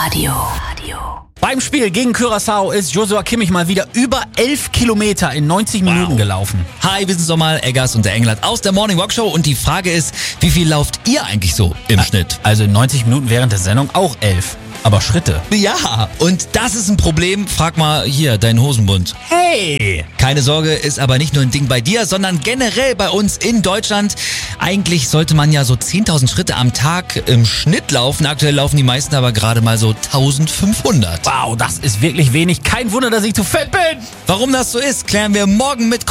Beim Spiel gegen Curaçao ist Joshua Kimmich mal wieder über 11 Kilometer in 90 Minuten gelaufen. Hi, wir sind nochmal Eggers und der Englert aus der Morning Walk Show und die Frage ist, wie viel lauft ihr eigentlich so im Schnitt? Also in 90 Minuten während der Sendung auch 11. Aber Schritte. Ja, und das ist ein Problem. Frag mal hier, deinen Hosenbund. Hey! Keine Sorge, ist aber nicht nur ein Ding bei dir, sondern generell bei uns in Deutschland. Eigentlich sollte man ja so 10.000 Schritte am Tag im Schnitt laufen. Aktuell laufen die meisten aber gerade mal so 1.500. Wow, das ist wirklich wenig. Kein Wunder, dass ich zu fett bin. Warum das so ist, klären wir morgen mit